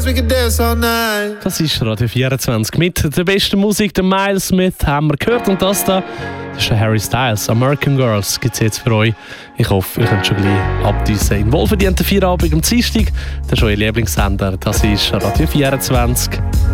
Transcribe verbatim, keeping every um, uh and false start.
Das ist Radio vierundzwanzig. Mit der besten Musik, der Miles Smith, haben wir gehört. Und das da, das ist der Harry Styles. American Girls gibt es jetzt für euch. Ich hoffe, ihr könnt schon gleich abdüsen. In wohlverdienten Feierabend am Dienstag. Das ist euer Lieblingssender. Das ist Radio vierundzwanzig.